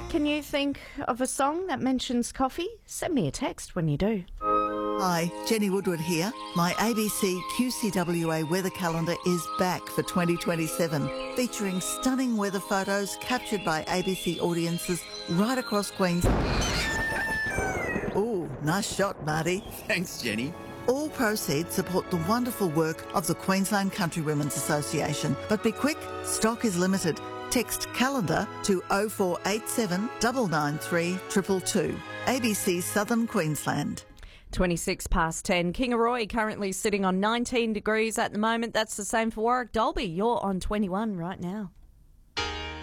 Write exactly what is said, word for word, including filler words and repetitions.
Can you think of a song that mentions coffee? Send me a text when you do. Hi, Jenny Woodward here. My A B C Q C W A weather calendar is back for twenty twenty-seven, featuring stunning weather photos captured by A B C audiences right across Queensland. Ooh, nice shot, Marty. Thanks, Jenny. All proceeds support the wonderful work of the Queensland Country Women's Association. But be quick, stock is limited. Text calendar to oh four eight seven, nine nine three, two two two. A B C Southern Queensland. twenty-six past ten. Kingaroy currently sitting on nineteen degrees at the moment. That's the same for Warwick Dalby. You're on twenty-one right now.